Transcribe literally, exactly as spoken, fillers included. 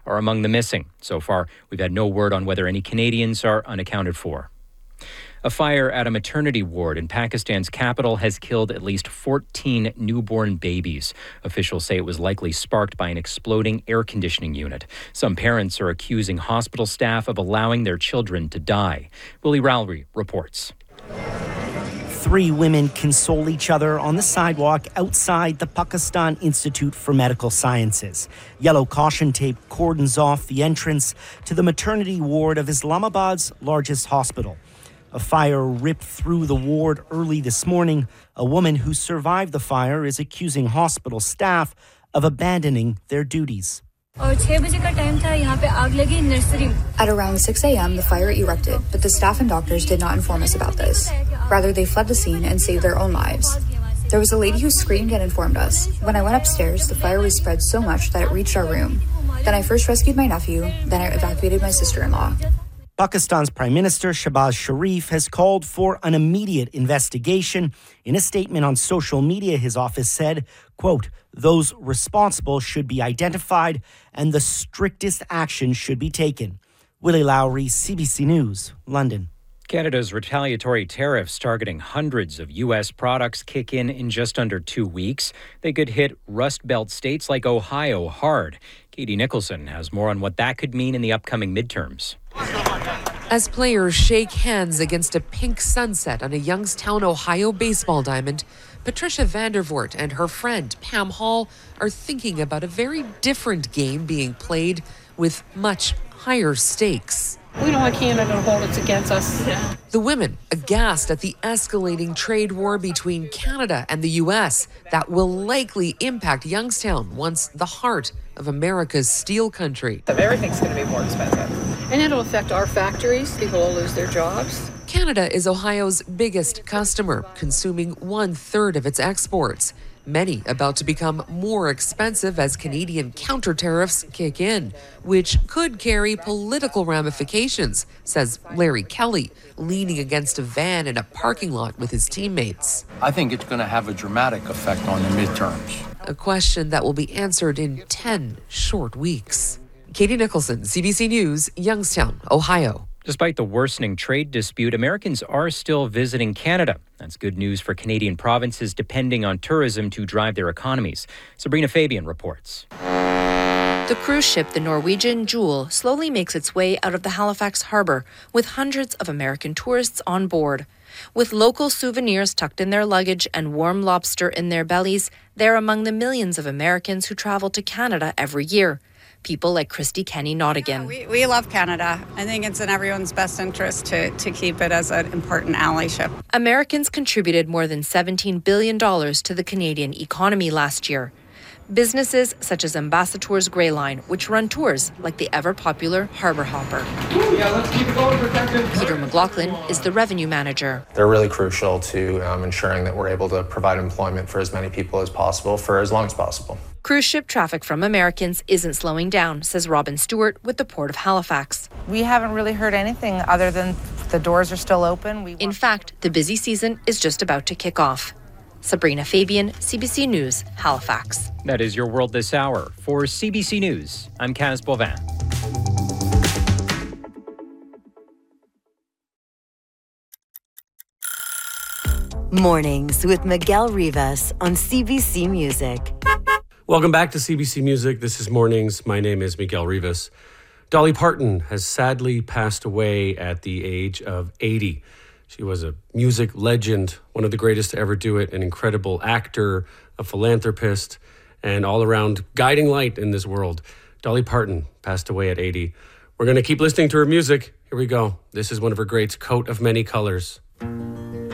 are among the missing. So far, we've had no word on whether any Canadians are unaccounted for. A fire at a maternity ward in Pakistan's capital has killed at least fourteen newborn babies. Officials say it was likely sparked by an exploding air conditioning unit. Some parents are accusing hospital staff of allowing their children to die. Willie Rowley reports. Three women console each other on the sidewalk outside the Pakistan Institute for Medical Sciences. Yellow caution tape cordons off the entrance to the maternity ward of Islamabad's largest hospital. A fire ripped through the ward early this morning. A woman who survived the fire is accusing hospital staff of abandoning their duties. At around six a.m., the fire erupted, but the staff and doctors did not inform us about this. Rather, they fled the scene and saved their own lives. There was a lady who screamed and informed us. When I went upstairs, the fire was spread so much that it reached our room. Then I first rescued my nephew, then I evacuated my sister-in-law. Pakistan's Prime Minister Shehbaz Sharif has called for an immediate investigation. In a statement on social media, his office said, quote, "Those responsible should be identified and the strictest action should be taken." Willie Lowry, C B C News, London. Canada's retaliatory tariffs targeting hundreds of U S products kick in in just under two weeks. They could hit Rust Belt states like Ohio hard. Katie Nicholson has more on what that could mean in the upcoming midterms. As players shake hands against a pink sunset on a Youngstown, Ohio baseball diamond, Patricia Vandervoort and her friend Pam Hall are thinking about a very different game being played with much higher stakes. We don't want Canada to hold it against us. Yeah. The women aghast at the escalating trade war between Canada and the U S that will likely impact Youngstown, once the heart of America's steel country. Everything's going to be more expensive. And it'll affect our factories. People will lose their jobs. Canada is Ohio's biggest customer, consuming one-third of its exports. Many about to become more expensive as Canadian counter tariffs kick in, which could carry political ramifications, says Larry Kelly, leaning against a van in a parking lot with his teammates. I think it's going to have a dramatic effect on the midterms. A question that will be answered in ten short weeks. Katie Nicholson, C B C News, Youngstown, Ohio. Despite the worsening trade dispute, Americans are still visiting Canada. That's good news for Canadian provinces depending on tourism to drive their economies. Sabrina Fabian reports. The cruise ship, the Norwegian Jewel, slowly makes its way out of the Halifax harbor with hundreds of American tourists on board. With local souvenirs tucked in their luggage and warm lobster in their bellies, they're among the millions of Americans who travel to Canada every year. People like Christy Kenny Nottigan. Yeah, we, we love Canada. I think it's in everyone's best interest to, to keep it as an important allyship. Americans contributed more than seventeen billion dollars to the Canadian economy last year. Businesses such as Ambassador's Grey Line, which run tours like the ever-popular Harbour Hopper. Yeah, let's keep it going, protected. Peter McLaughlin is the revenue manager. They're really crucial to um, ensuring that we're able to provide employment for as many people as possible for as long as possible. Cruise ship traffic from Americans isn't slowing down, says Robin Stewart with the Port of Halifax. We haven't really heard anything other than the doors are still open. We In fact, the busy season is just about to kick off. Sabrina Fabian, C B C News, Halifax. That is your world this hour. For C B C News, I'm Kaz Boivin. Mornings with Miguel Rivas on C B C Music. Welcome back to C B C Music. This is Mornings. My name is Miguel Rivas. Dolly Parton has sadly passed away at the age of eighty. She was a music legend, one of the greatest to ever do it, an incredible actor, a philanthropist, and all-around guiding light in this world. Dolly Parton passed away at eighty. We're going to keep listening to her music. Here we go. This is one of her greats, Coat of Many Colors.